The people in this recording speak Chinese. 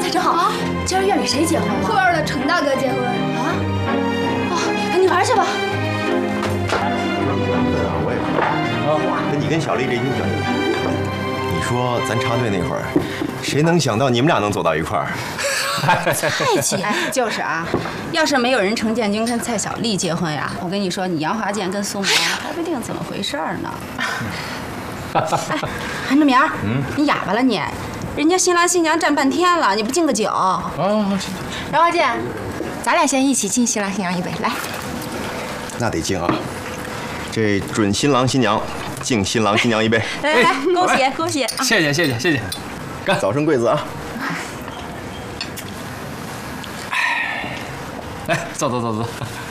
那正好，今儿院里谁结婚了？ 后院的程大哥结婚啊？哦，你玩去吧。 我也跟你跟小丽这已经讲究。你说咱插队那会儿，谁能想到你们俩能走到一块儿？ 蔡姐， 就是啊，要是没有人程建军跟蔡小丽结婚呀，我跟你说，你杨华建跟宋苗还不定怎么回事呢。哎，韩志明，你哑巴了你？人家新郎新娘站半天了，你不敬个酒？ 杨华建，咱俩先一起敬新郎新娘一杯，来。 那得敬啊！这准新郎新娘敬新郎新娘一杯。 来，恭喜恭喜！ 谢谢，干！ 早生贵子啊！ 来，走。